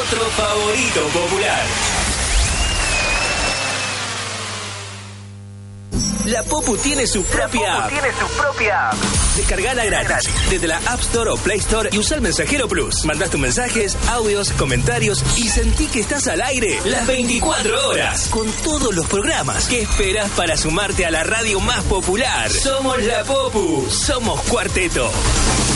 nuestro favorito popular. La Popu tiene su propia app. Descargala gratis desde la App Store o Play Store y usa el Mensajero Plus. Mandás tus mensajes, audios, comentarios y sentí que estás al aire las 24 horas con todos los programas. ¿Qué esperas para sumarte a la radio más popular? Somos la Popu, somos Cuarteto.